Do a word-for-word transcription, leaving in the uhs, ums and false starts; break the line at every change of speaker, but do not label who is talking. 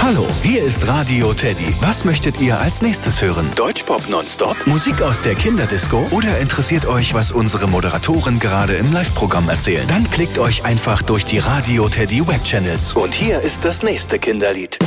Hallo, hier ist Radio Teddy. Was möchtet ihr als nächstes hören? Deutschpop nonstop? Musik aus der Kinderdisco? Oder interessiert euch, was unsere Moderatoren gerade im Live-Programm erzählen? Dann klickt euch einfach durch die Radio Teddy Webchannels. Und hier ist das nächste Kinderlied.